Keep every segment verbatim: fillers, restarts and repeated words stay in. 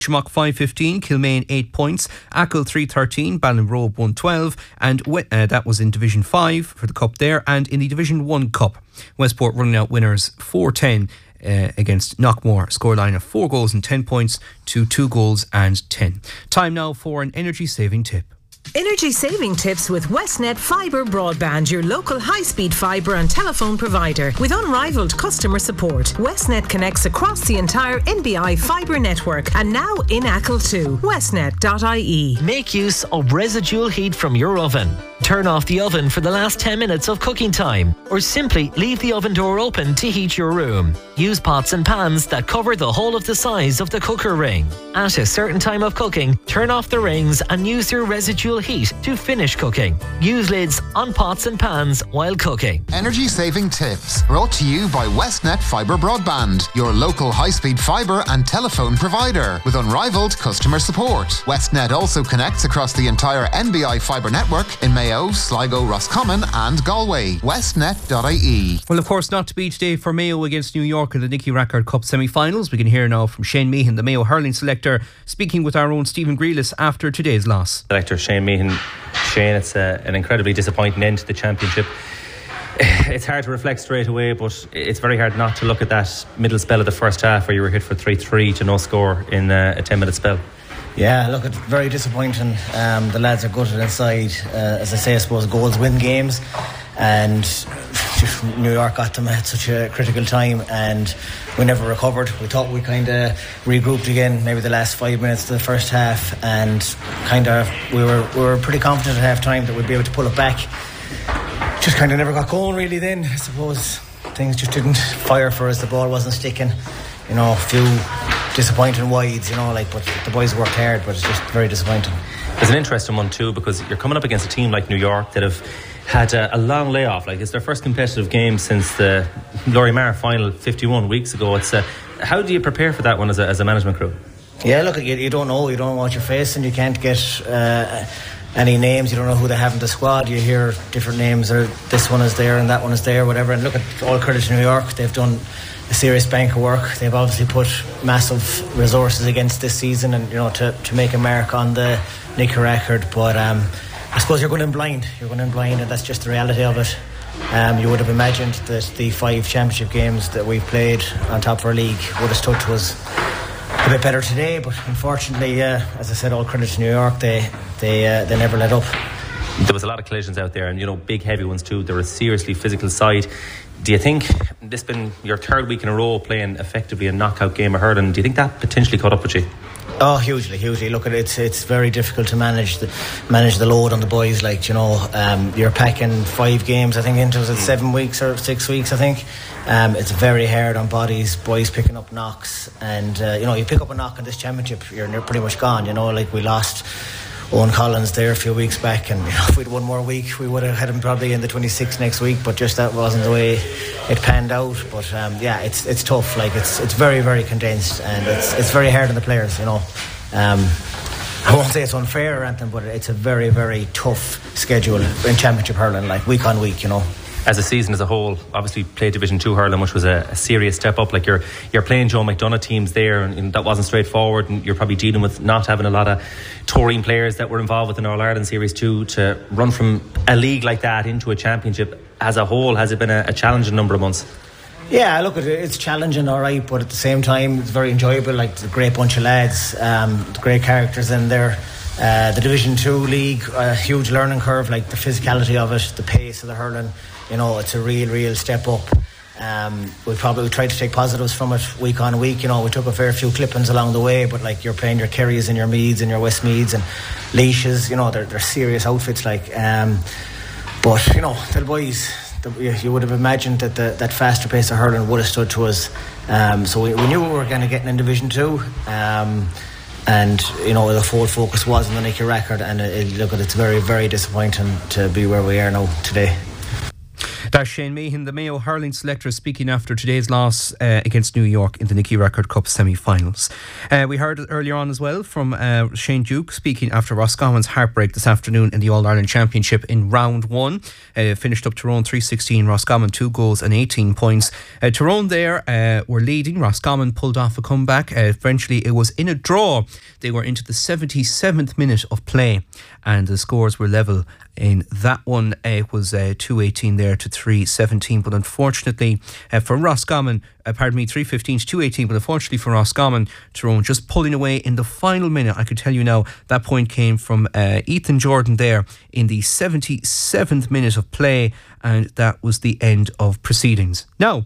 Schmuck five fifteen, Kilmaine eight points, Achill three thirteen, Ballinrobe one twelve, and uh, that was in Division five for the Cup there, and in the Division one Cup, Westport running out winners four ten uh, against Knockmore, scoreline of four goals and ten points to two goals and ten. Time now for an energy saving tip. Energy saving tips with Westnet Fibre Broadband, your local high-speed fibre and telephone provider. With unrivaled customer support, Westnet connects across the entire N B I fibre network and now in Achill too. westnet dot I E. Make use of residual heat from your oven. Turn off the oven for the last ten minutes of cooking time, or simply leave the oven door open to heat your room. Use pots and pans that cover the whole of the size of the cooker ring. At a certain time of cooking, turn off the rings and use your residual heat to finish cooking. Use lids on pots and pans while cooking. Energy saving tips brought to you by Westnet Fibre Broadband, your local high-speed fibre and telephone provider with unrivaled customer support. Westnet also connects across the entire N B I fibre network in Mayo, Sligo, Roscommon and Galway. westnet dot I E. Well, of course, not to be today for Mayo against New York in the Nicky Rackard Cup semi-finals. We can hear now from Shane Meehan, the Mayo hurling selector, speaking with our own Stephen Grealis after today's loss. Selector Shane Meehan. Shane, it's a, an incredibly disappointing end to the championship. It's hard to reflect straight away, but it's very hard not to look at that middle spell of the first half where you were hit for three three to no score in a, a ten minute spell. Yeah, look, it's very disappointing. Um, the lads are gutted inside. Uh, as I say, I suppose goals win games, and New York got them at such a critical time, and we never recovered. We thought we kind of regrouped again, maybe the last five minutes of the first half, and kind of we were we were pretty confident at half time that we'd be able to pull it back. Just kind of never got going really. Then I suppose things just didn't fire for us. The ball wasn't sticking. You know, a few disappointing wides, you know, like, but the boys worked hard, but it's just very disappointing. It's an interesting one too, because you're coming up against a team like New York that have had a, a long layoff. Like, it's their first competitive game since the Laurie Marr final fifty-one weeks ago. It's a, how do you prepare for that one as a, as a management crew? Yeah, look, you, you don't know, you don't know what you're facing. You can't get uh, any names. You don't know who they have in the squad. You hear different names, or this one is there and that one is there, whatever. And look, at all credit to New York, they've done a serious bank of work. They've obviously put massive resources against this season, and you know, to, to make a mark on the Nicky record. But um, I suppose you're going in blind. You're going in blind, and that's just the reality of it. Um, you would have imagined that the five championship games that we've played on top of our league would have stood to us a bit better today. But unfortunately, uh, as I said, all credit to New York. They they uh, they never let up. There was a lot of collisions out there, and you know, big heavy ones too. They're a seriously physical side. Do you think this has been your third week in a row playing effectively a knockout game of hurling? Do you think that potentially caught up with you? Oh, hugely, hugely. Look, at it, it's it's very difficult to manage the manage the load on the boys. Like, you know, um, you're packing five games, I think, into was it seven weeks or six weeks, I think. Um, it's very hard on bodies, boys picking up knocks, and uh, you know, you pick up a knock in this championship, you're, you're pretty much gone. You know, like we lost Owen Collins there a few weeks back, and you know, if we'd one more week we would have had him probably in the twenty-sixth next week, but just that wasn't the way it panned out. But um, yeah, it's it's tough. Like, it's it's very very condensed, and it's it's very hard on the players, you know. um, I won't say it's unfair or anything, but it's a very very tough schedule in championship hurling, like week on week, you know. As a season as a whole, obviously played Division two hurling, which was a, a serious step up. Like, you're you're playing Joe McDonough teams there, and, and that wasn't straightforward, and you're probably dealing with not having a lot of touring players that were involved with an All-Ireland Series two. To run from a league like that into a championship as a whole, has it been a, a challenging number of months? Yeah, look, it's challenging, all right, but at the same time it's very enjoyable. Like, it's a great bunch of lads, um, great characters in there. Uh, the Division two league, a huge learning curve, like the physicality of it, the pace of the hurling. You know, it's a real, real step up. Um, we probably tried to take positives from it week on week. You know, we took a fair few clippings along the way, but like, you're playing your Kerrys and your Meads and your Westmeads and Leashes. You know, they're, they're serious outfits. Like, um, but you know, the boys, the, you would have imagined that the, that faster pace of hurling would have stood to us. Um, so we, we knew we were going to get in Division two. Um, and you know, the full focus was on the Nicky record, and it, it, look, it's very, very disappointing to be where we are now today. That's Shane Meehan, the Mayo hurling selector, speaking after today's loss uh, against New York in the Nicky Rackard Cup semi-finals. Uh, we heard earlier on as well from uh, Shane Duke speaking after Roscommon's heartbreak this afternoon in the All-Ireland Championship in round one. Uh, finished up Tyrone three sixteen, Roscommon two goals and eighteen points. Uh, Tyrone there uh, were leading. Roscommon pulled off a comeback. Uh, eventually it was in a draw. They were into the seventy-seventh minute of play and the scores were level in that one. Uh, it was uh, two eighteen there to three seventeen, but unfortunately uh, for Roscommon, uh, pardon me, three fifteen to two eighteen, but unfortunately for Roscommon, Tyrone just pulling away in the final minute. I could tell you now that point came from uh, Ethan Jordan there in the seventy-seventh minute of play, and that was the end of proceedings. Now,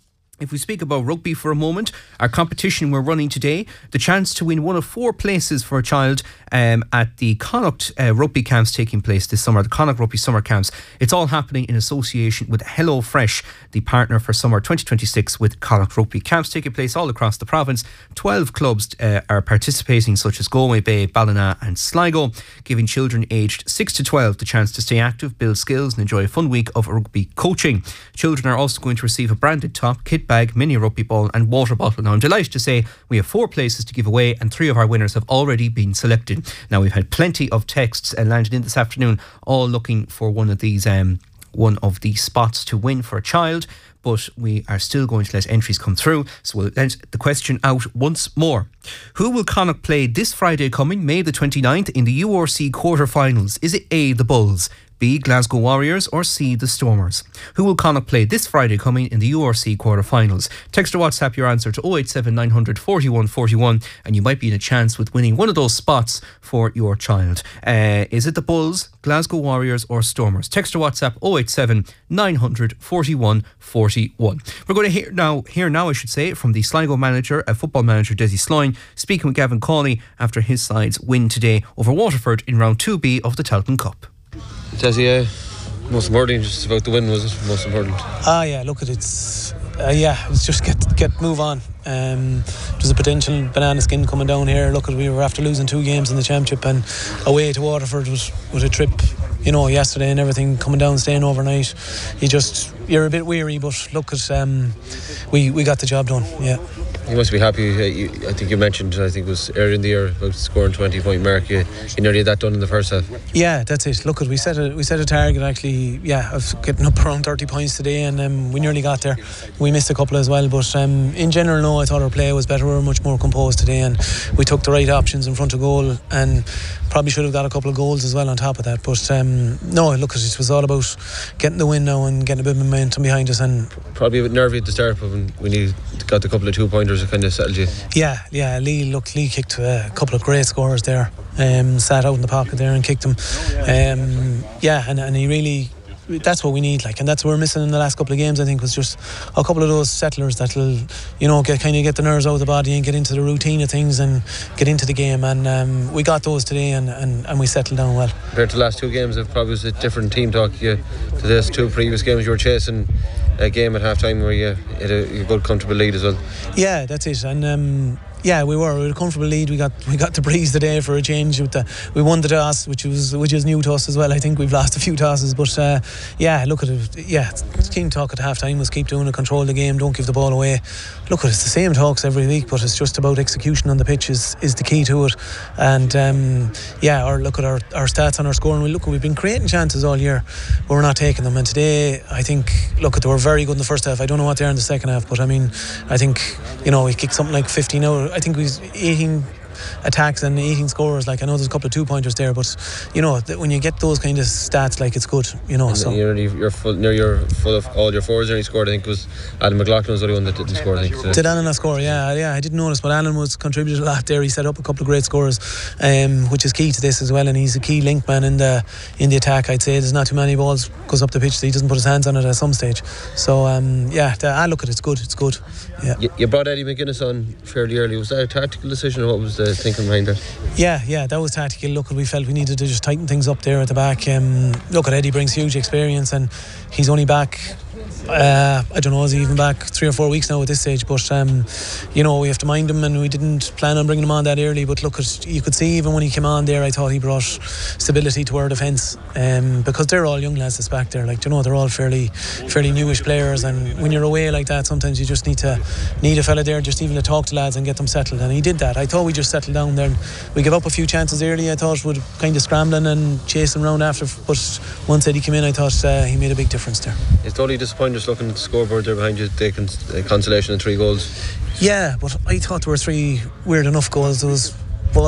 if we speak about rugby for a moment, our competition we're running today, the chance to win one of four places for a child um, at the Connacht uh, rugby camps taking place this summer, the Connacht Rugby Summer Camps. It's all happening in association with HelloFresh, the partner for summer twenty twenty-six with Connacht Rugby. Camps taking place all across the province. twelve clubs uh, are participating, such as Galway Bay, Ballina and Sligo, giving children aged six to twelve the chance to stay active, build skills and enjoy a fun week of rugby coaching. Children are also going to receive a branded top, kit bag, mini rugby ball and water bottle. Now I'm delighted to say we have four places to give away and three of our winners have already been selected. Now we've had plenty of texts uh, landed in this afternoon, all looking for one of these um, one of these spots to win for a child, but we are still going to let entries come through, so we'll let the question out once more. Who will Connacht play this Friday coming, May the twenty-ninth, in the U R C quarter-finals? Is it A, the Bulls, B, Glasgow Warriors or C, the Stormers? Who will Connacht play this Friday coming in the U R C quarter-finals? Text or WhatsApp your answer to oh eight seven nine hundred forty-one forty-one and you might be in a chance with winning one of those spots for your child. Uh, is it the Bulls, Glasgow Warriors or Stormers? Text or WhatsApp oh eight seven nine hundred forty-one forty-one. We're going to hear now, hear now I should say, from the Sligo manager, uh, football manager Desi Sloyne, speaking with Gavin Cawley after his side's win today over Waterford in round two B of the Tailteann Cup. Desi, uh, most important just about the win, was it? Most important. Ah, yeah. Look at it's. Uh, yeah, it was just get get move on. Um, there's a potential banana skin coming down here. Look at we were after losing two games in the championship and away to Waterford was was a trip. You know, yesterday and everything, coming down, staying overnight. You just you're a bit weary, but look at um, we we got the job done. Yeah. You must be happy. Uh, you, I think you mentioned, I think it was earlier in the year, about scoring twenty point mark. You, you nearly had that done in the first half. Yeah, that's it. Look, we set a we set a target actually. Yeah, of getting up around thirty points today, and um, we nearly got there. We missed a couple as well, but um, in general, no, I thought our play was better. We were much more composed today, and we took the right options in front of goal, and probably should have got a couple of goals as well on top of that. But um, no, look, it was all about getting the win now and getting a bit of momentum behind us. And probably a bit nervy at the start, but when, when you got a couple of two pointers, it kind of settled you. Yeah, yeah. Lee, look, Lee kicked a couple of great scores there. Um, sat out in the pocket there and kicked them. Um, yeah, and, and he really. That's what we need, like, and that's what we're missing in the last couple of games. I think was just a couple of those settlers that'll, you know, get kind of get the nerves out of the body and get into the routine of things and get into the game. And um, we got those today, and, and, and we settled down well. Compared to the last two games, it probably was a different team talk. You, to this two previous games, you were chasing a game at half time where you had a, a good, comfortable lead as well. Yeah, that's it, and. Um, Yeah, we were. We had a comfortable lead. We got we got the breeze today for a change. With the, we won the toss, which was which is new to us as well. I think we've lost a few tosses, but uh, yeah, look at it. Yeah, team talk at half time was keep doing it, control the game, don't give the ball away. Look at it, it's the same talks every week, but it's just about execution on the pitch is, is the key to it. And um, yeah, or look at our, our stats on our scoring. We look, we've been creating chances all year, but we're not taking them. And today, I think, look at they were very good in the first half. I don't know what they are in the second half, but I mean, I think you know we kicked something like fifteen out. I think we was eighteen attacks and eighteen scores. Like I know there's a couple of two pointers there, but you know when you get those kind of stats, like it's good. You know, and so you're, you're full. You're full of all your fours. Only scored. I think it was Alan McLaughlin was the only one that didn't score. I think. So. Did Alan not score? Yeah, yeah. I didn't notice, but Alan was contributed a lot there. He set up a couple of great scores, um, which is key to this as well. And he's a key link man in the in the attack. I'd say there's not too many balls goes up the pitch that he doesn't put his hands on it at some stage. So um, yeah, the, I look at it. It's good. It's good. Yeah. You, you brought Eddie McGuinness on fairly early. Was that a tactical decision, or what was the thinking behind that? Yeah, yeah, that was tactical. Look, we felt we needed to just tighten things up there at the back. Um, look, at Eddie brings huge experience, and he's only back Uh, I don't know, is he even back three or four weeks now at this stage, but um, you know, we have to mind him, and we didn't plan on bringing him on that early, but look, at, you could see even when he came on there, I thought he brought stability to our defence, um, because they're all young lads that's back there, like, you know, they're all fairly fairly newish players, and when you're away like that, sometimes you just need to need a fella there just even to talk to lads and get them settled, and he did that. I thought we just settled down there. We gave up a few chances early, I thought, would kind of scrambling and chasing around after, but once Eddie came in, I thought uh, he made a big difference there. It's totally disappointing just looking at the scoreboard there behind you, taking consolation and three goals. Yeah, but I thought there were three weird enough goals. There was